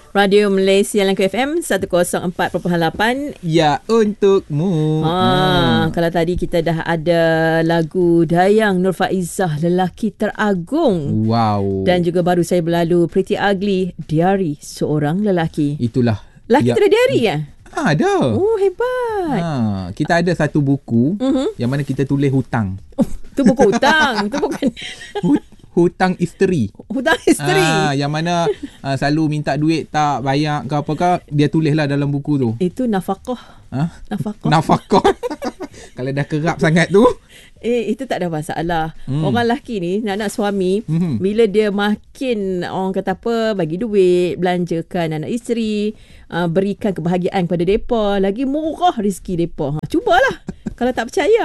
Radio Malaysia Langkah FM 104.8. Ya, untukmu. Kalau tadi kita dah ada lagu Dayang Nur Faizah, Lelaki Teragung. Wow. Dan juga baru saya berlalu Pretty Ugly, Diari Seorang Lelaki. Itulah. Lelaki tu ada diari ya? Ada. Oh, hebat. Kita ada satu buku yang mana kita tulis hutang. Tu buku hutang. Tu bukan hutang isteri. Hutang isteri. Yang mana selalu minta duit tak bayar ke apa-apa, dia tulislah dalam buku tu. Itu nafkah. Nafkah. Kalau dah kerap sangat tu. Itu tak ada masalah. Orang lelaki ni nak suami, bila dia makin orang kata apa, bagi duit, belanjakan anak isteri, berikan kebahagiaan kepada depa, lagi murah rezeki depa. Cubalah. Kalau tak percaya.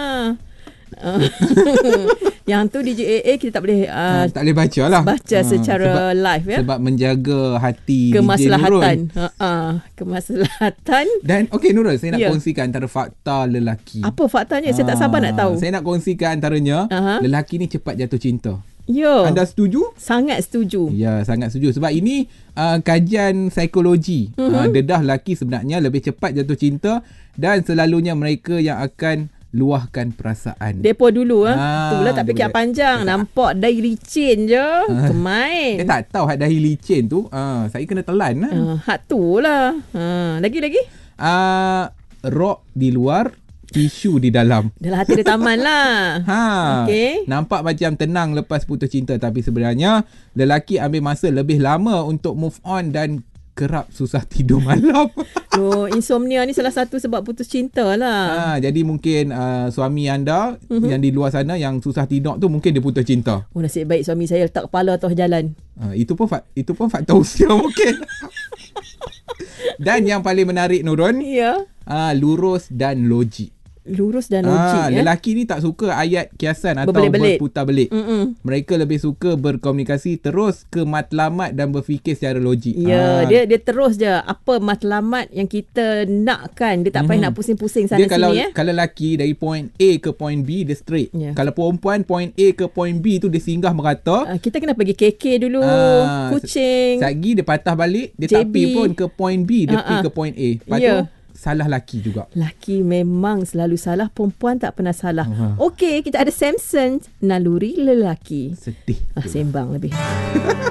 Yang tu DJ AA kita tak boleh tak boleh baca lah. Baca secara live ya. Sebab menjaga hati kemaslahatan. Kemaslahatan. Dan okey Nurul, saya nak kongsikan antara fakta lelaki. Apa faktanya? Saya tak sabar nak tahu. Saya nak kongsikan antaranya lelaki ni cepat jatuh cinta. Ya. Anda setuju? Sangat setuju. Ya, sangat setuju. Sebab ini kajian psikologi. Dedah lelaki sebenarnya lebih cepat jatuh cinta dan selalunya mereka yang akan luahkan perasaan. Depo dulu Itulah tak fikir panjang. Nampak dahi licin je. Kemain. Saya tak tahu hak dahi licin tu. Saya kena telan lah. Hak tu lah. Lagi-lagi? Rok di luar, tisu di dalam. Dalam hati dia taman lah. Okay. Nampak macam tenang lepas putus cinta, tapi sebenarnya lelaki ambil masa lebih lama untuk move on dan kerap susah tidur malam. Insomnia ni salah satu sebab putus cinta lah. Jadi mungkin suami anda yang di luar sana yang susah tidur tu mungkin dia putus cinta. Nasib baik suami saya letak kepala atas jalan. Itu pun fakta usia mungkin. Dan yang paling menarik Nurun, lurus dan logik. Lurus dan logik. Lelaki ni tak suka ayat kiasan atau berputar belik. Mereka lebih suka berkomunikasi terus ke matlamat dan berfikir secara logik. Dia terus je apa matlamat yang kita nakkan. Dia tak payah nak pusing-pusing sana sini. Kalau lelaki dari point A ke point B dia straight. Kalau perempuan point A ke point B tu dia singgah merata. Kita kena pergi KK dulu. Kucing. Sagi dia patah balik, dia tak pergi pun ke point B, dia pergi ke point A. Lepas tu salah laki juga. Laki memang selalu salah, perempuan tak pernah salah. Okey, kita ada Samson, naluri lelaki. Sedih. Sembang lebih.